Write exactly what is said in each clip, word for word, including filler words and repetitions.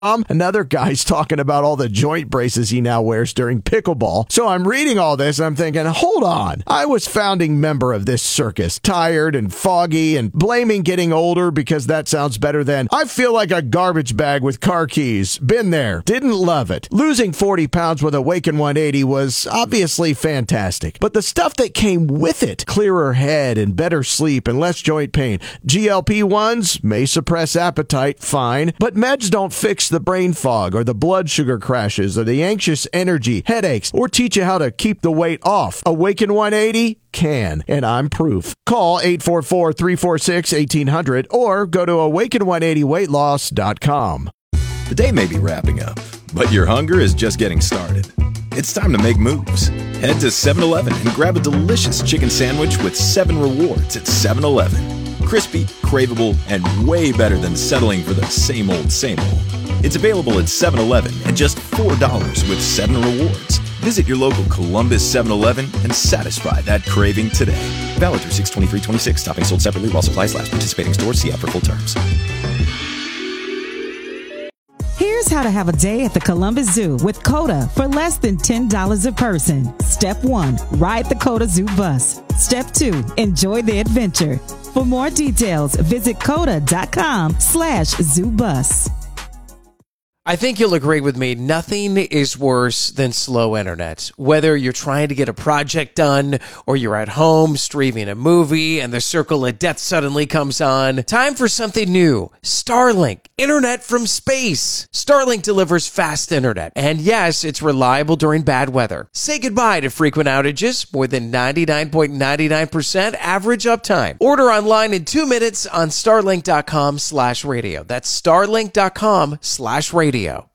Um, another guy's talking about all the joint braces he now wears during pickleball. So I'm reading all this and I'm thinking, hold on. I was founding member of this circus, tired and foggy and blaming getting older because that sounds better than I feel like a garbage bag with car keys. Been there. Didn't love it. Losing forty pounds with Awaken one eighty was obviously fantastic. But the stuff that came with it, clearer head and better sleep and less joint pain. G L P ones may suppress appetite, fine. But meds don't fix the brain fog or the blood sugar crashes or the anxious energy, headaches, or teach you how to keep the weight off. Awaken one eighty can, and I'm proof. Call eight four four, three four six, one eight hundred or go to awaken one eighty weight loss dot com. The day may be wrapping up, but your hunger is just getting started. It's time to make moves. Head to seven eleven and grab a delicious chicken sandwich with seven rewards at seven eleven. Crispy, craveable, and way better than settling for the same old, same old. It's available at seven eleven at just four dollars with seven rewards. Visit your local Columbus seven eleven and satisfy that craving today. Valid through six twenty-three twenty-six. Topping sold separately while supplies last. Participating stores. See app for full terms. Here's how to have a day at the Columbus Zoo with CODA for less than ten dollars a person. Step one, ride the CODA Zoo bus. Step two, enjoy the adventure. For more details, visit coda.com slash zoo bus. I think you'll agree with me. Nothing is worse than slow internet. Whether you're trying to get a project done or you're at home streaming a movie and the circle of death suddenly comes on. Time for something new. Starlink. Internet from space. Starlink delivers fast internet. And yes, it's reliable during bad weather. Say goodbye to frequent outages. More than ninety-nine point nine nine percent average uptime. Order online in two minutes on starlink.com slash radio. That's starlink.com slash radio.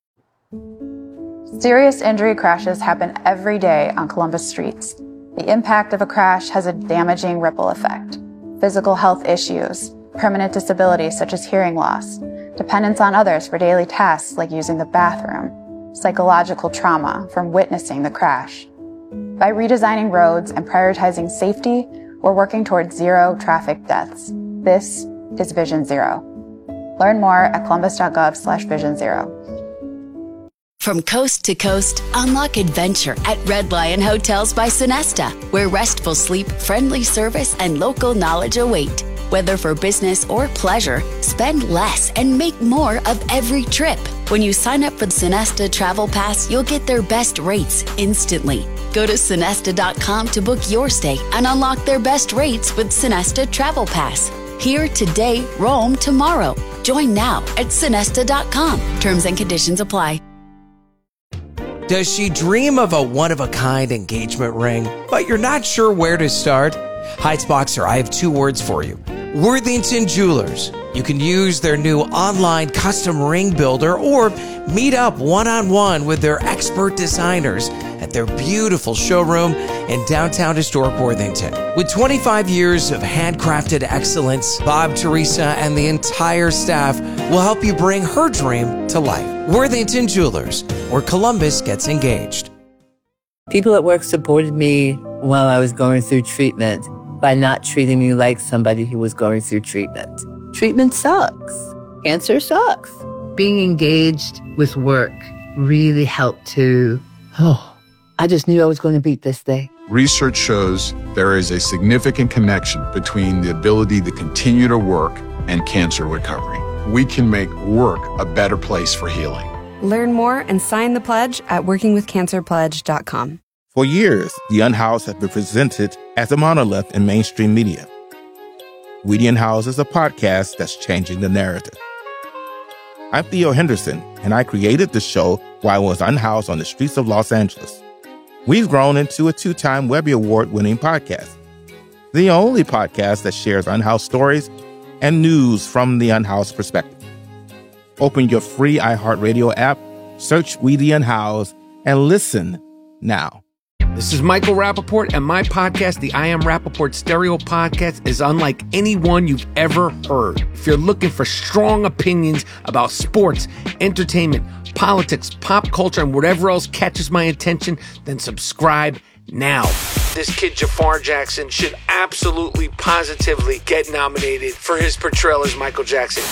Serious injury crashes happen every day on Columbus streets. The impact of a crash has a damaging ripple effect. Physical health issues, permanent disability such as hearing loss, dependence on others for daily tasks like using the bathroom, psychological trauma from witnessing the crash. By redesigning roads and prioritizing safety, we're working towards zero traffic deaths. This is Vision Zero. Learn more at columbus.gov slash vision zero. From coast to coast, unlock adventure at Red Lion Hotels by Sonesta, where restful sleep, friendly service, and local knowledge await. Whether for business or pleasure, spend less and make more of every trip. When you sign up for the Sonesta Travel Pass, you'll get their best rates instantly. Go to sonesta dot com to book your stay and unlock their best rates with Sonesta Travel Pass. Here today, roam tomorrow. Join now at sonesta dot com. Terms and conditions apply. Does she dream of a one-of-a-kind engagement ring, but you're not sure where to start? Heights Boxer, I have two words for you. Worthington Jewelers. You can use their new online custom ring builder or meet up one-on-one with their expert designers at their beautiful showroom in downtown historic Worthington. With twenty-five years of handcrafted excellence, Bob, Teresa, and the entire staff will help you bring her dream to life. Worthington Jewelers, where Columbus gets engaged. People at work supported me while I was going through treatment by not treating me like somebody who was going through treatment. Treatment sucks. Cancer sucks. Being engaged with work really helped to, oh, I just knew I was going to beat this thing. Research shows there is a significant connection between the ability to continue to work and cancer recovery. We can make work a better place for healing. Learn more and sign the pledge at working with cancer pledge dot com. For years, The Unhoused has been presented as a monolith in mainstream media. We the Unhoused is a podcast that's changing the narrative. I'm Theo Henderson, and I created the show while I was unhoused on the streets of Los Angeles. We've grown into a two-time Webby Award-winning podcast, the only podcast that shares unhoused stories and news from the unhoused perspective. Open your free iHeartRadio app, search We the Unhoused, and listen now. This is Michael Rappaport, and my podcast, the I Am Rappaport Stereo Podcast, is unlike any one you've ever heard. If you're looking for strong opinions about sports, entertainment, politics, pop culture, and whatever else catches my attention, then subscribe now. This kid, Jafar Jackson, should absolutely, positively get nominated for his portrayal as Michael Jackson.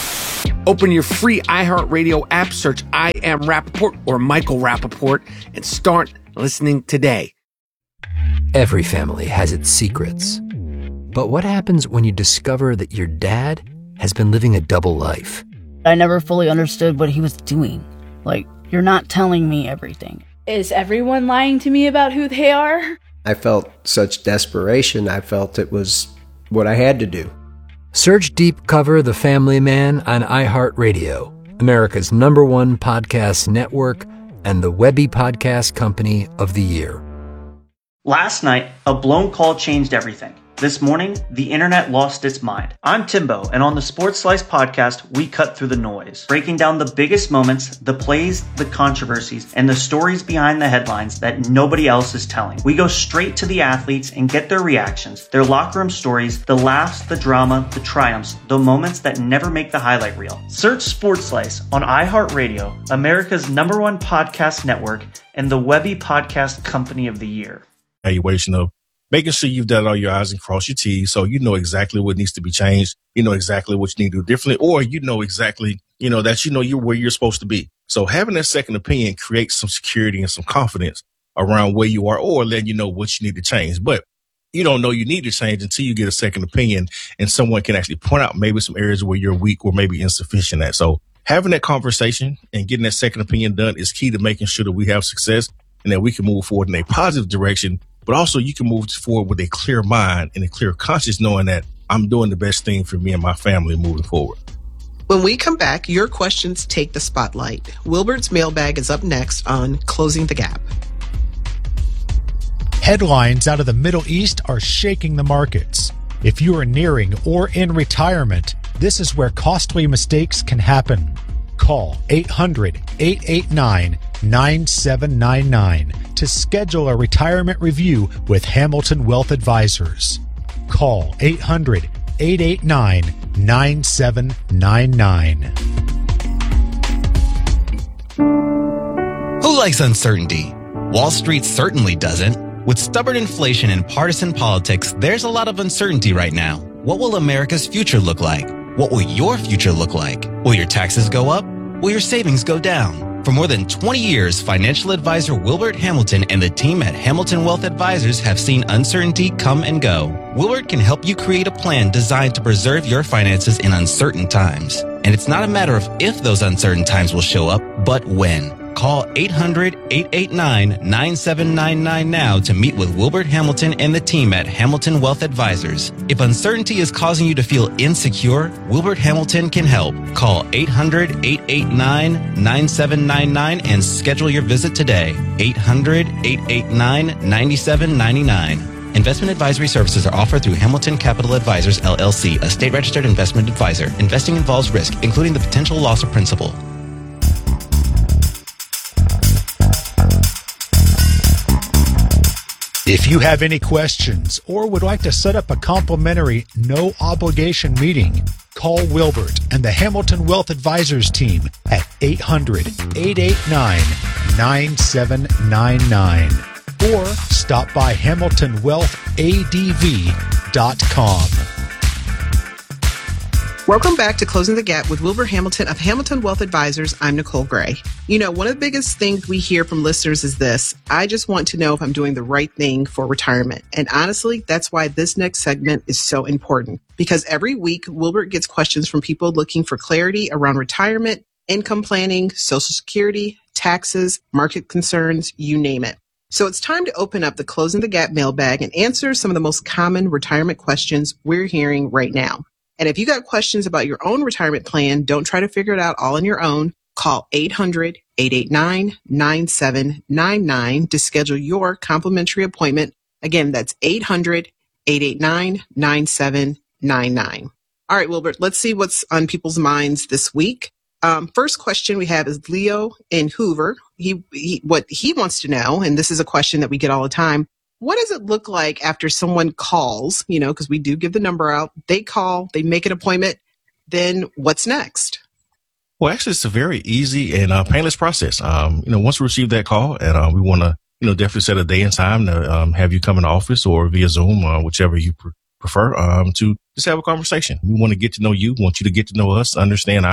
Open your free iHeartRadio app, search I Am Rappaport or Michael Rappaport, and start listening today. Every family has its secrets. But what happens when you discover that your dad has been living a double life? I never fully understood what he was doing. Like, you're not telling me everything. Is everyone lying to me about who they are? I felt such desperation. I felt it was what I had to do. Search Deep Cover The Family Man on iHeartRadio, America's number one podcast network and the Webby Podcast Company of the Year. Last night, a blown call changed everything. This morning, the internet lost its mind. I'm Timbo, and on the Sports Slice podcast, we cut through the noise, breaking down the biggest moments, the plays, the controversies, and the stories behind the headlines that nobody else is telling. We go straight to the athletes and get their reactions, their locker room stories, the laughs, the drama, the triumphs, the moments that never make the highlight reel. Search Sports Slice on iHeartRadio, America's number one podcast network, and the Webby Podcast Company of the Year. Evaluation of making sure you've done all your I's and crossed your T's, so you know exactly what needs to be changed. You know exactly what you need to do differently, or you know exactly, you know, that you know you're where you're supposed to be. So having that second opinion creates some security and some confidence around where you are, or letting you know what you need to change. But you don't know you need to change until you get a second opinion and someone can actually point out maybe some areas where you're weak or maybe insufficient at. So having that conversation and getting that second opinion done is key to making sure that we have success and that we can move forward in a positive direction. But also you can move forward with a clear mind and a clear conscience, knowing that I'm doing the best thing for me and my family moving forward. When we come back, your questions take the spotlight. Wilbert's mailbag is up next on Closing the Gap. Headlines out of the Middle East are shaking the markets. If you are nearing or in retirement, this is where costly mistakes can happen. Call eight hundred, eight eight nine, nine seven nine nine to schedule a retirement review with Hamilton Wealth Advisors. Call eight hundred, eight eight nine, nine seven nine nine. Who likes uncertainty? Wall Street certainly doesn't. With stubborn inflation and partisan politics, there's a lot of uncertainty right now. What will America's future look like? What will your future look like? Will your taxes go up? Will your savings go down? For more than twenty years, financial advisor Wilbert Hamilton and the team at Hamilton Wealth Advisors have seen uncertainty come and go. Wilbert can help you create a plan designed to preserve your finances in uncertain times. And it's not a matter of if those uncertain times will show up, but when. Call eight hundred, eight eight nine, nine seven nine nine now to meet with Wilbert Hamilton and the team at Hamilton Wealth Advisors. If uncertainty is causing you to feel insecure, Wilbert Hamilton can help. Call eight hundred, eight eight nine, nine seven nine nine and schedule your visit today. eight hundred, eight eight nine, nine seven nine nine. Investment advisory services are offered through Hamilton Capital Advisors, L L C, a state-registered investment advisor. Investing involves risk, including the potential loss of principal. If you have any questions or would like to set up a complimentary, no-obligation meeting, call Wilbert and the Hamilton Wealth Advisors team at eight hundred, eight eight nine, nine seven nine nine or stop by hamilton wealth a d v dot com. Welcome back to Closing the Gap with Wilbert Hamilton of Hamilton Wealth Advisors. I'm Nicole Gray. You know, one of the biggest things we hear from listeners is this: I just want to know if I'm doing the right thing for retirement. And honestly, that's why this next segment is so important. Because every week, Wilbert gets questions from people looking for clarity around retirement, income planning, Social Security, taxes, market concerns, you name it. So it's time to open up the Closing the Gap mailbag and answer some of the most common retirement questions we're hearing right now. And if you got questions about your own retirement plan, don't try to figure it out all on your own. Call eight hundred, eight eight nine, nine seven nine nine to schedule your complimentary appointment. Again, that's eight hundred, eight eight nine, nine seven nine nine. All right, Wilbert, let's see what's on people's minds this week. Um, first question we have is Leo in Hoover. He, he what he wants to know, and this is a question that we get all the time: what does it look like after someone calls, you know, because we do give the number out, they call, they make an appointment, then what's next? Well, actually, it's a very easy and uh, painless process. Um, you know, once we receive that call, and uh, we want to, you know, definitely set a day and time to um, have you come in the office or via Zoom, uh, whichever you pr- prefer, um, to just have a conversation. We want to get to know you, want you to get to know us, understand our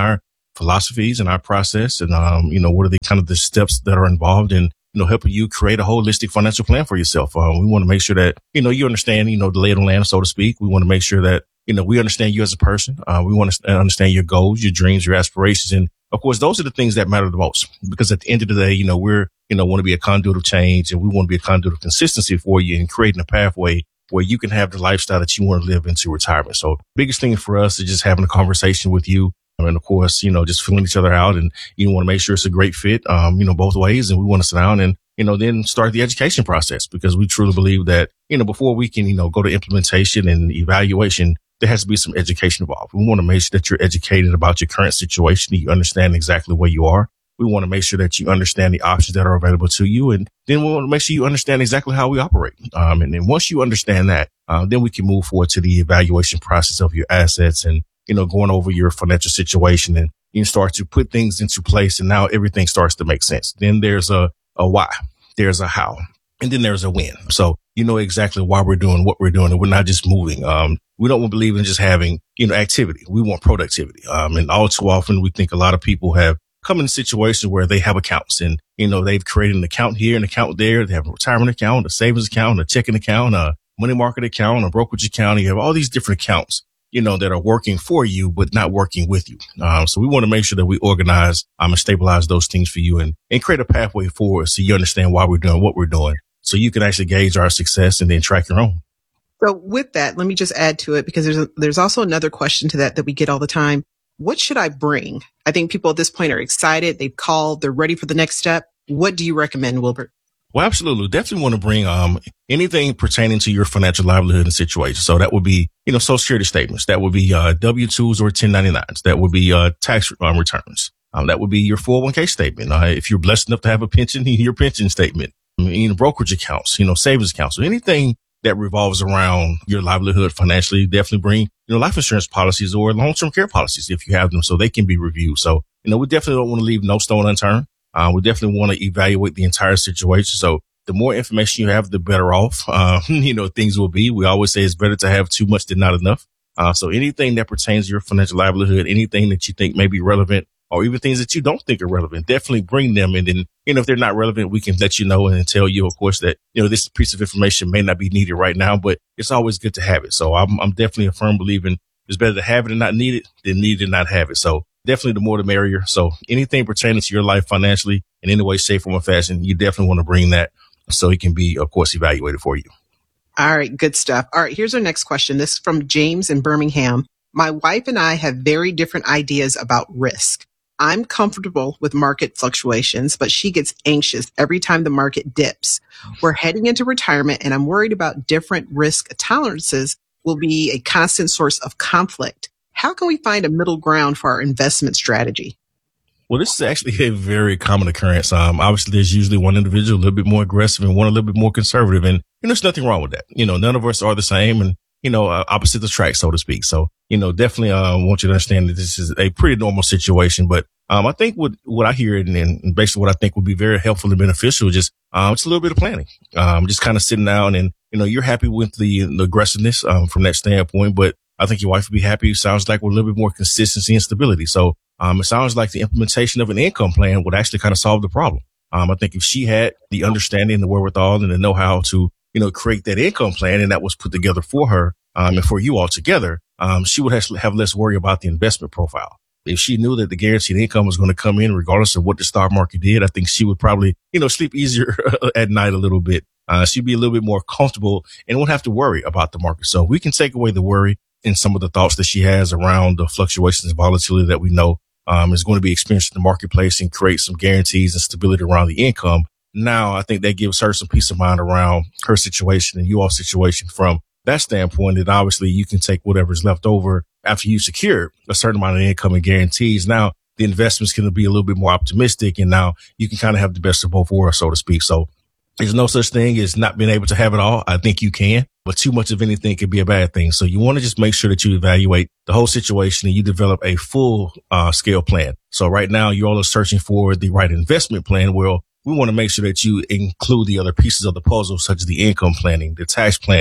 philosophies and our process, and, um, you know, what are the kind of the steps that are involved in, you know, helping you create a holistic financial plan for yourself. Um, we want to make sure that, you know, you understand, you know, the lay of the land, so to speak. We want to make sure that, you know, we understand you as a person. Uh, we want to understand your goals, your dreams, your aspirations. And of course, those are the things that matter the most, because at the end of the day, you know, we're, you know, want to be a conduit of change, and we want to be a conduit of consistency for you and creating a pathway where you can have the lifestyle that you want to live into retirement. So biggest thing for us is just having a conversation with you. And of course, you know, just filling each other out, and you want to make sure it's a great fit, um, you know, both ways. And we want to sit down and, you know, then start the education process, because we truly believe that, you know, before we can, you know, go to implementation and evaluation, there has to be some education involved. We want to make sure that you're educated about your current situation. You understand exactly where you are. We want to make sure that you understand the options that are available to you. And then we want to make sure you understand exactly how we operate. Um, and then once you understand that, uh, then we can move forward to the evaluation process of your assets and, you know, going over your financial situation, and you start to put things into place. And now everything starts to make sense. Then there's a, a why, there's a how, and then there's a when. So you know exactly why we're doing what we're doing, and we're not just moving. Um, we don't believe in just having, you know, activity. We want productivity. Um, and all too often we think a lot of people have come in situations where they have accounts, and, you know, they've created an account here, an account there. They have a retirement account, a savings account, a checking account, a money market account, a brokerage account. You have all these different accounts, you know, that are working for you, but not working with you. Um, so we want to make sure that we organize um, and stabilize those things for you, and, and create a pathway forward so you understand why we're doing what we're doing, so you can actually gauge our success and then track your own. So with that, let me just add to it, because there's a, there's also another question to that that we get all the time. What should I bring? I think people at this point are excited. They've called. They're ready for the next step. What do you recommend, Wilbert? Well, absolutely. Definitely want to bring um anything pertaining to your financial livelihood and situation. So that would be, you know, Social Security statements. That would be uh W two's or ten ninety-nines. That would be uh tax um, returns. Um, that would be your four oh one k statement. Uh, if you're blessed enough to have a pension, your pension statement. I mean, you know, brokerage accounts, you know, savings accounts. So anything that revolves around your livelihood financially, definitely bring, you know, life insurance policies or long-term care policies if you have them, so they can be reviewed. So, you know, we definitely don't want to leave no stone unturned. Uh, we definitely want to evaluate the entire situation. So the more information you have, the better off, uh, you know, things will be. We always say it's better to have too much than not enough. Uh, so anything that pertains to your financial livelihood, anything that you think may be relevant, or even things that you don't think are relevant, definitely bring them. And then, you know, if they're not relevant, we can let you know and tell you, of course, that, you know, this piece of information may not be needed right now, but it's always good to have it. So I'm, I'm definitely a firm believer in it's better to have it and not need it than need it and not have it. So definitely the more the merrier. So anything pertaining to your life financially in any way, shape, form, or fashion, you definitely want to bring that so it can be, of course, evaluated for you. All right. Good stuff. All right. Here's our next question. This is from James in Birmingham. My wife and I have very different ideas about risk. I'm comfortable with market fluctuations, but she gets anxious every time the market dips. We're heading into retirement, and I'm worried about different risk tolerances will be a constant source of conflict. How can we find a middle ground for our investment strategy? Well, this is actually a very common occurrence. Um, obviously, there's usually one individual a little bit more aggressive and one a little bit more conservative. And, and there's nothing wrong with that. You know, none of us are the same and, you know, uh, opposite attract, so to speak. So, you know, definitely uh, want you to understand that this is a pretty normal situation. But um, I think what, what I hear and, and basically what I think would be very helpful and beneficial is just um, just a little bit of planning, um, just kind of sitting down and, you know, you're happy with the, the aggressiveness um, from that standpoint. But I think your wife would be happy. It sounds like with a little bit more consistency and stability. So um, it sounds like the implementation of an income plan would actually kind of solve the problem. Um, I think if she had the understanding, the wherewithal, and the know-how to, you know, create that income plan, and that was put together for her um, and for you all together, um, she would actually have less worry about the investment profile. If she knew that the guaranteed income was going to come in regardless of what the stock market did, I think she would probably, you know, sleep easier at night a little bit. Uh, she'd be a little bit more comfortable and won't have to worry about the market. So we can take away the worry and some of the thoughts that she has around the fluctuations and volatility that we know um, is going to be experienced in the marketplace and create some guarantees and stability around the income. Now, I think that gives her some peace of mind around her situation and you all's situation from that standpoint. And obviously you can take whatever's left over after you secure a certain amount of income and guarantees. Now the investment's going to be a little bit more optimistic, and now you can kind of have the best of both worlds, so to speak. So there's no such thing as not being able to have it all. I think you can, but too much of anything could be a bad thing. So you want to just make sure that you evaluate the whole situation and you develop a full uh, scale plan. So right now you all are searching for the right investment plan. Well, we want to make sure that you include the other pieces of the puzzle, such as the income planning, the tax planning,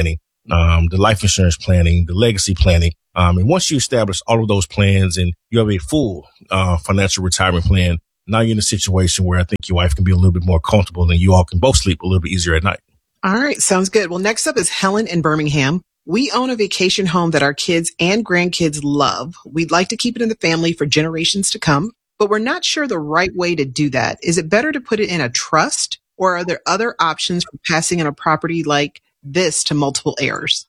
um, the life insurance planning, the legacy planning. Um, and once you establish all of those plans and you have a full uh, financial retirement plan, now you're in a situation where I think your wife can be a little bit more comfortable and you all can both sleep a little bit easier at night. All right. Sounds good. Well, next up is Helen in Birmingham. We own a vacation home that our kids and grandkids love. We'd like to keep it in the family for generations to come, but we're not sure the right way to do that. Is it better to put it in a trust, or are there other options for passing in a property like this to multiple heirs?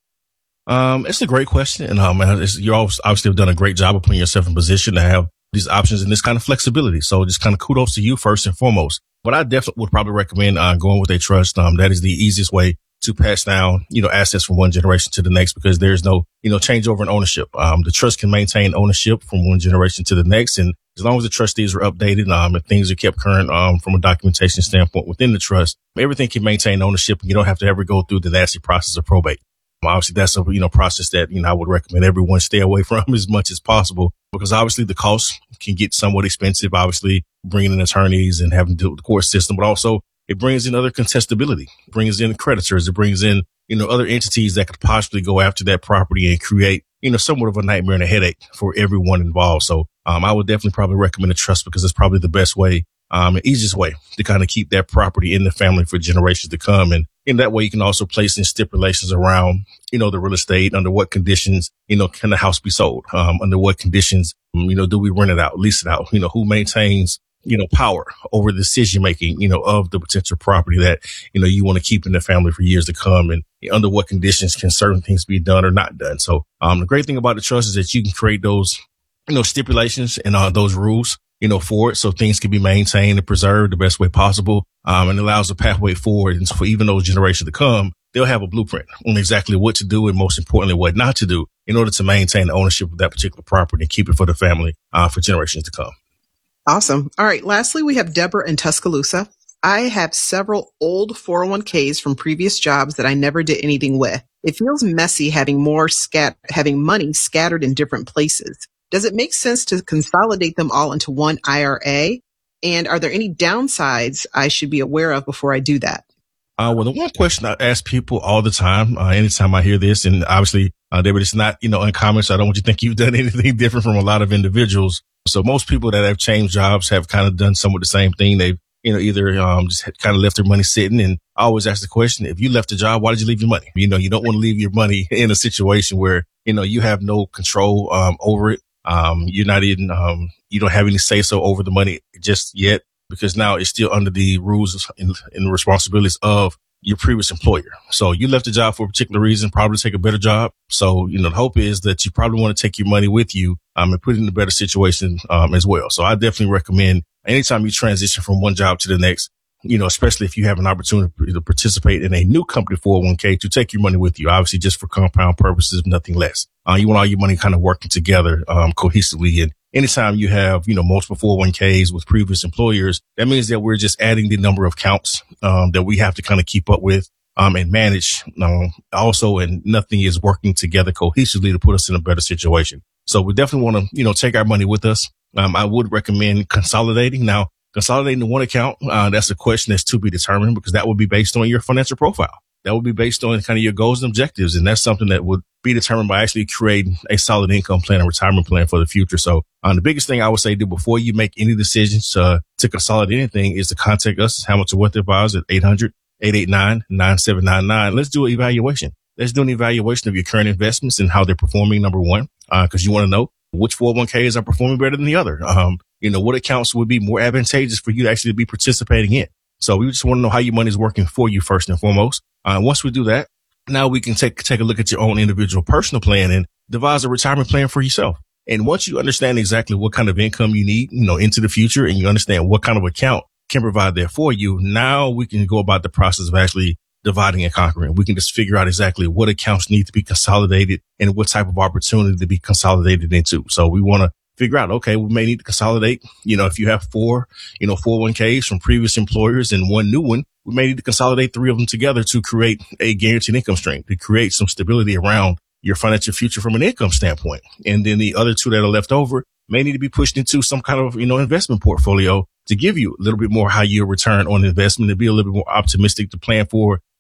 Um, it's a great question. And, um, you obviously have done a great job of putting yourself in position to have these options and this kind of flexibility. So just kind of kudos to you first and foremost. But I definitely would probably recommend, uh, going with a trust. Um, that is the easiest way to pass down, you know, assets from one generation to the next, because there's no, you know, changeover in ownership. Um, the trust can maintain ownership from one generation to the next. And as long as the trustees are updated, um, and things are kept current, um, from a documentation standpoint within the trust, everything can maintain ownership and you don't have to ever go through the nasty process of probate. Obviously, that's a, you know, process that, you know, I would recommend everyone stay away from as much as possible, because obviously the costs can get somewhat expensive, obviously bringing in attorneys and having to do with the court system, but also it brings in other contestability, it brings in creditors, it brings in, you know, other entities that could possibly go after that property and create, you know, somewhat of a nightmare and a headache for everyone involved. So, um, I would definitely probably recommend a trust, because it's probably the best way, um, and easiest way to kind of keep that property in the family for generations to come. And in that way, you can also place in stipulations around, you know, the real estate, under what conditions, you know, can the house be sold? Um, under what conditions, you know, do we rent it out, lease it out? You know, who maintains, you know, power over the decision making, you know, of the potential property that, you know, you want to keep in the family for years to come, and under what conditions can certain things be done or not done. So, um, the great thing about the trust is that you can create those, you know, stipulations and uh, those rules, you know, for it, so things can be maintained and preserved the best way possible. Um, and allows a pathway forward. And so for even those generations to come, they'll have a blueprint on exactly what to do and, most importantly, what not to do in order to maintain the ownership of that particular property and keep it for the family, uh, for generations to come. Awesome. All right. Lastly, we have Deborah in Tuscaloosa. I have several old four oh one k's from previous jobs that I never did anything with. It feels messy having more scat, having money scattered in different places. Does it make sense to consolidate them all into one I R A? And are there any downsides I should be aware of before I do that? Uh, well, the one question I ask people all the time, uh, anytime I hear this, and obviously, uh, David, it's not, you know, uncommon. So I don't want you to think you've done anything different from a lot of individuals. So most people that have changed jobs have kind of done somewhat the same thing. They've, you know, either, um, just kind of left their money sitting. And I always ask the question, if you left a job, why did you leave your money? You know, you don't want to leave your money in a situation where, you know, you have no control, um, over it. Um, you're not even, um, you don't have any say so over the money just yet, because now it's still under the rules and, and responsibilities of your previous employer. So you left the job for a particular reason, probably take a better job. So, you know, the hope is that you probably want to take your money with you, um, and put it in a better situation, um, as well. So I definitely recommend anytime you transition from one job to the next, you know, especially if you have an opportunity to participate in a new company four oh one k, to take your money with you, obviously just for compound purposes, nothing less. Uh, you want all your money kind of working together, um, cohesively. And anytime you have, you know, multiple four oh one k's with previous employers, that means that we're just adding the number of counts, um, that we have to kind of keep up with, um, and manage, um, also, and nothing is working together cohesively to put us in a better situation. So we definitely want to, you know, take our money with us. Um, I would recommend consolidating. Now, consolidating to one account, uh, that's a question that's to be determined, because that would be based on your financial profile. That would be based on kind of your goals and objectives. And that's something that would be determined by actually creating a solid income plan and retirement plan for the future. So, um, the biggest thing I would say do before you make any decisions, uh, to consolidate anything is to contact us, Hamilton Wealth Advisors, at eight hundred, eight eight nine, nine seven nine nine. Let's do an evaluation. Let's do an evaluation of your current investments and how they're performing, number one, uh, cause you want to know which four oh one k's are performing better than the other. Um, you know, what accounts would be more advantageous for you to actually be participating in. So we just want to know how your money is working for you first and foremost. Uh, once we do that, now we can take, take a look at your own individual personal plan and devise a retirement plan for yourself. And once you understand exactly what kind of income you need, you know, into the future, and you understand what kind of account can provide that for you, now we can go about the process of actually dividing and conquering. We can just figure out exactly what accounts need to be consolidated and what type of opportunity to be consolidated into. So we want to figure out, okay, we may need to consolidate. You know, if you have four, you know, four oh one k's from previous employers and one new one, we may need to consolidate three of them together to create a guaranteed income stream, to create some stability around your financial future from an income standpoint. And then the other two that are left over may need to be pushed into some kind of, you know, investment portfolio to give you a little bit more high yield return on investment, to be a little bit more optimistic, to plan for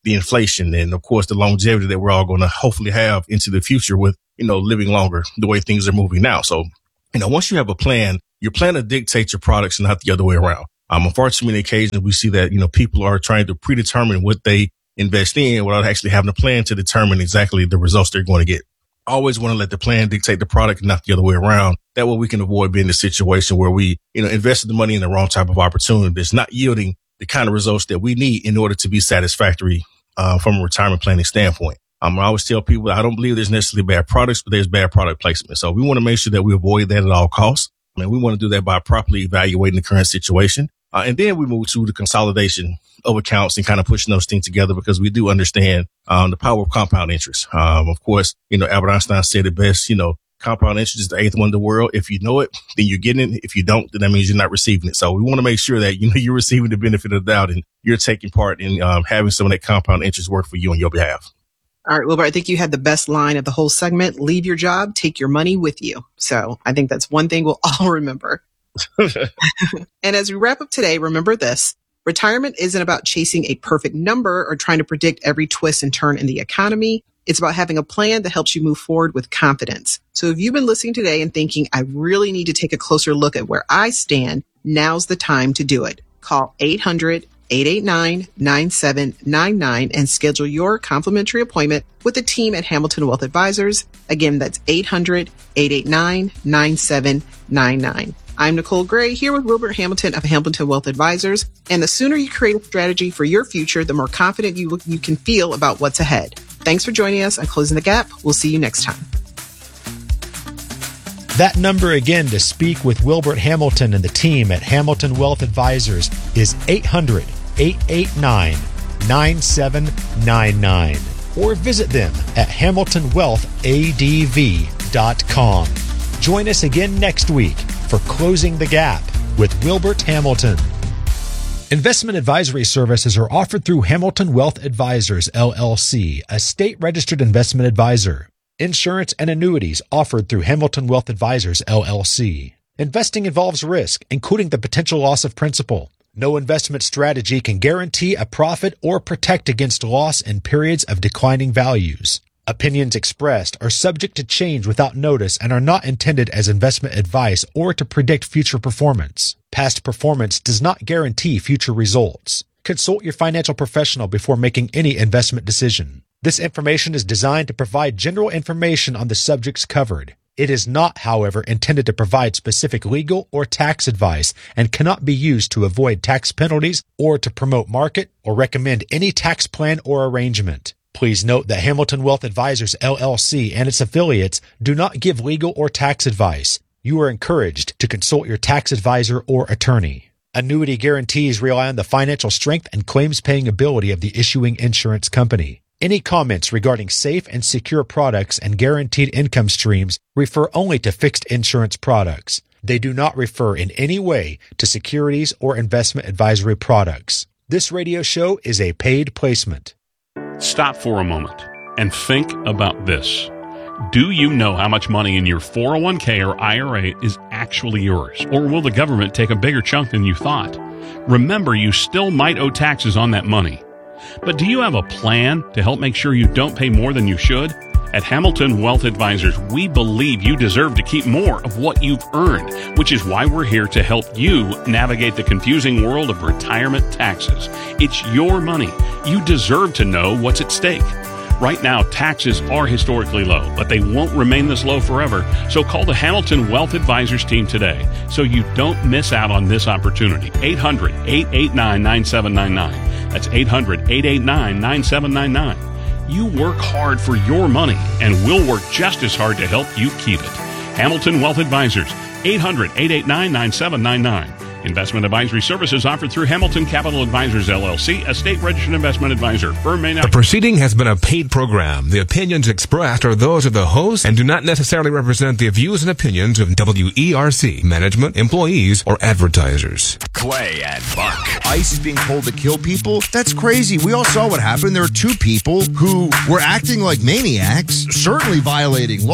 the inflation and, of course, the longevity that we're all going to hopefully have into the future with, you know, living longer the way things are moving now. So, you know, once you have a plan, your plan to dictate your products, not the other way around. Um, unfortunately, many occasions we see that, you know, people are trying to predetermine what they invest in without actually having a plan to determine exactly the results they're going to get. I always want to let the plan dictate the product, not the other way around. That way we can avoid being in a situation where we, you know, invested the money in the wrong type of opportunity that's not yielding the kind of results that we need in order to be satisfactory uh, from a retirement planning standpoint. Um, I always tell people I don't believe there's necessarily bad products, but there's bad product placement. So we want to make sure that we avoid that at all costs. I mean, we want to do that by properly evaluating the current situation. Uh, and then we move to the consolidation of accounts and kind of pushing those things together because we do understand um, the power of compound interest. Um, of course, you know, Albert Einstein said it best, you know, compound interest is the eighth wonder of the world. If you know it, then you're getting it. If you don't, then that means you're not receiving it. So we want to make sure that, you know, you're receiving the benefit of the doubt and you're taking part in um, having some of that compound interest work for you on your behalf. All right, Wilbur, I think you had the best line of the whole segment. Leave your job, take your money with you. So I think that's one thing we'll all remember. And as we wrap up today, remember this. Retirement isn't about chasing a perfect number or trying to predict every twist and turn in the economy. It's about having a plan that helps you move forward with confidence. So if you've been listening today and thinking, I really need to take a closer look at where I stand, now's the time to do it. Call eight hundred, eight eight nine, nine seven nine nine and schedule your complimentary appointment with the team at Hamilton Wealth Advisors. Again, that's eight hundred, eight eight nine, nine seven nine nine. I'm Nicole Gray here with Wilbert Hamilton of Hamilton Wealth Advisors. And the sooner you create a strategy for your future, the more confident you, you can feel about what's ahead. Thanks for joining us on Closing the Gap. We'll see you next time. That number again to speak with Wilbert Hamilton and the team at Hamilton Wealth Advisors is eight hundred, eight eight nine, nine seven nine nine. Or visit them at hamilton wealth a d v dot com. Join us again next week for Closing the Gap with Wilbert Hamilton. Investment advisory services are offered through Hamilton Wealth Advisors, L L C, a state-registered investment advisor. Insurance and annuities offered through Hamilton Wealth Advisors, L L C. Investing involves risk, including the potential loss of principal. No investment strategy can guarantee a profit or protect against loss in periods of declining values. Opinions expressed are subject to change without notice and are not intended as investment advice or to predict future performance. Past performance does not guarantee future results. Consult your financial professional before making any investment decision. This information is designed to provide general information on the subjects covered. It is not, however, intended to provide specific legal or tax advice and cannot be used to avoid tax penalties or to promote market or recommend any tax plan or arrangement. Please note that Hamilton Wealth Advisors, L L C, and its affiliates do not give legal or tax advice. You are encouraged to consult your tax advisor or attorney. Annuity guarantees rely on the financial strength and claims-paying ability of the issuing insurance company. Any comments regarding safe and secure products and guaranteed income streams refer only to fixed insurance products. They do not refer in any way to securities or investment advisory products. This radio show is a paid placement. Stop for a moment and think about this. Do you know how much money in your four oh one k or I R A is actually yours? Or will the government take a bigger chunk than you thought? Remember, you still might owe taxes on that money. But do you have a plan to help make sure you don't pay more than you should? At Hamilton Wealth Advisors, we believe you deserve to keep more of what you've earned, which is why we're here to help you navigate the confusing world of retirement taxes. It's your money. You deserve to know what's at stake. Right now, taxes are historically low, but they won't remain this low forever. So call the Hamilton Wealth Advisors team today so you don't miss out on this opportunity. eight hundred, eight eight nine, nine seven nine nine. That's eight hundred, eight eight nine, nine seven nine nine. You work hard for your money, and we'll work just as hard to help you keep it. Hamilton Wealth Advisors, eight hundred, eight eight nine, nine seven nine nine. Investment advisory services offered through Hamilton Capital Advisors, L L C, a state-registered investment advisor. Firm may not... The proceeding has been a paid program. The opinions expressed are those of the host and do not necessarily represent the views and opinions of W E R C, management, employees, or advertisers. Clay and Buck. ICE is being told to kill people? That's crazy. We all saw what happened. There were two people who were acting like maniacs, certainly violating law.